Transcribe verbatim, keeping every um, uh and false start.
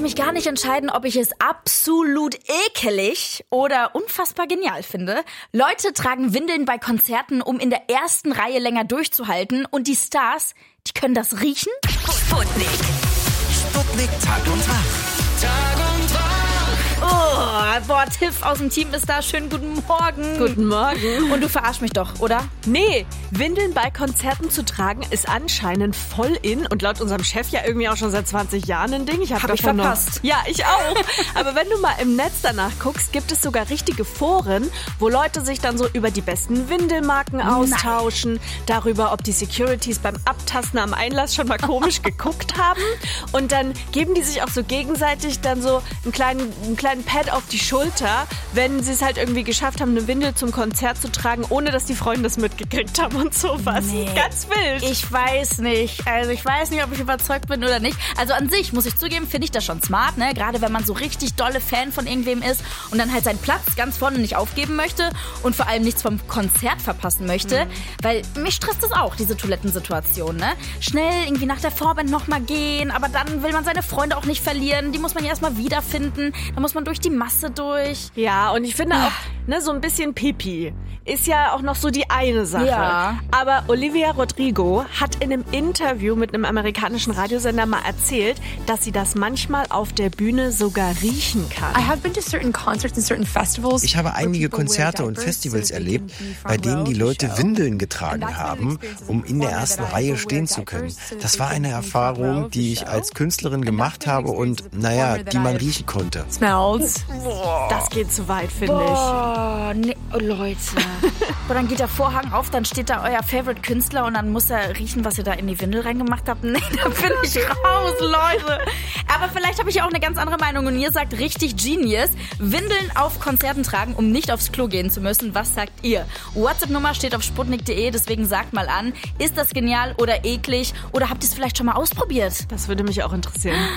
mich gar nicht entscheiden, ob ich es absolut ekelig oder unfassbar genial finde. Leute tragen Windeln bei Konzerten, um in der ersten Reihe länger durchzuhalten. Und die Stars, die können das riechen? Sputnik. Sputnik Tag und Tag. Tag und Tag. Oh, boah, Tiff aus dem Team ist da. Schönen guten Morgen. Guten Morgen. Und du verarschst mich doch, oder? Nee, Windeln bei Konzerten zu tragen ist anscheinend voll in und laut unserem Chef ja irgendwie auch schon seit zwanzig Jahren ein Ding. Ich hab, Hab ich davon verpasst. Noch, ja, ich auch. Aber wenn du mal im Netz danach guckst, gibt es sogar richtige Foren, wo Leute sich dann so über die besten Windelmarken austauschen, darüber, ob die Securities beim Abtasten am Einlass schon mal komisch geguckt haben. Und dann geben die sich auch so gegenseitig dann so einen kleinen, einen kleinen Pad auf die Schulter, wenn sie es halt irgendwie geschafft haben, eine Windel zum Konzert zu tragen, ohne dass die Freunde es mitgekriegt haben und sowas. Nee. Ganz wild. Ich weiß nicht. Also ich weiß nicht, ob ich überzeugt bin oder nicht. Also an sich, muss ich zugeben, finde ich das schon smart, ne? Gerade wenn man so richtig dolle Fan von irgendwem ist und dann halt seinen Platz ganz vorne nicht aufgeben möchte und vor allem nichts vom Konzert verpassen möchte. Mhm. Weil mich stresst das auch, diese Toilettensituation, ne? Schnell irgendwie nach der Vorband nochmal gehen, aber dann will man seine Freunde auch nicht verlieren. Die muss man ja erstmal wiederfinden. Da muss man durch die Masse durch. Ja, und ich finde auch, ne, so ein bisschen Pipi ist ja auch noch so die eine Sache. Ja. Aber Olivia Rodrigo hat in einem Interview mit einem amerikanischen Radiosender mal erzählt, dass sie das manchmal auf der Bühne sogar riechen kann. I have been to certain concerts and certain festivals. Ich habe einige Konzerte und Festivals erlebt, bei denen die Leute Windeln getragen haben, um in der ersten Reihe stehen zu können. Das war eine Erfahrung, die ich als Künstlerin gemacht habe und, naja, die man riechen konnte. Smells. Das geht zu weit, finde ich. Oh, nee, oh Leute. Boah, dann geht der Vorhang auf, dann steht da euer Favorite-Künstler und dann muss er riechen, was ihr da in die Windel reingemacht habt. Nee, da bin ich raus, Leute. Aber vielleicht habe ich ja auch eine ganz andere Meinung und ihr sagt richtig genius. Windeln auf Konzerten tragen, um nicht aufs Klo gehen zu müssen. Was sagt ihr? WhatsApp-Nummer steht auf sputnik punkt de, deswegen sagt mal an, ist das genial oder eklig oder habt ihr es vielleicht schon mal ausprobiert? Das würde mich auch interessieren.